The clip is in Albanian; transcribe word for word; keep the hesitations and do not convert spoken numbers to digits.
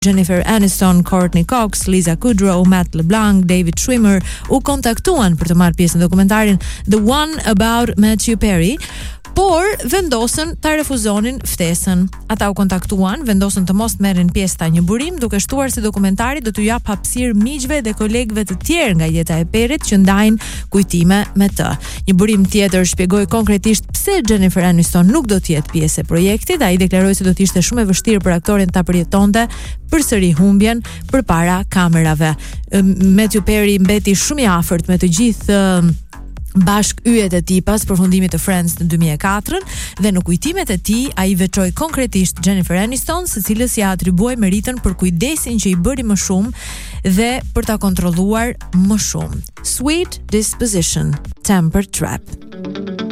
Jennifer Aniston, Courtney Cox, Lisa Kudrow, Matt LeBlanc, David Schwimmer u kontaktuan për të marrë pjesë në dokumentarin The One About Matthew Perry, por vendosën ta refuzonin ftesën. Ata u kontaktuan, vendosën të mos merrin pjesë ta një burim, duke shtuar se dokumentari do t'u jap hapësirë miqve dhe kolegëve të tjerë nga jeta e Perrit që ndajnë kujtime me të. Një burim tjetër shpjegoi konkretisht pse Jennifer Aniston nuk do të jetë pjesë e projektit. Ai deklaroi se do të ishte shumë e vështirë për aktorin ta përjetonte përsëri humbjen përpara kamerave. Matthew Perry mbeti shumë i afërt me të gjithë bashk yjet e tij pas përfundimit të Friends në dy mijë e katër dhe në kujtimet e tij ai veçoi konkretisht Jennifer Aniston, së cilës ja atribuoi meritën për kujdesin që i bëri më shumë dhe për ta kontrolluar më shumë. Sweet Disposition, Temper Trap.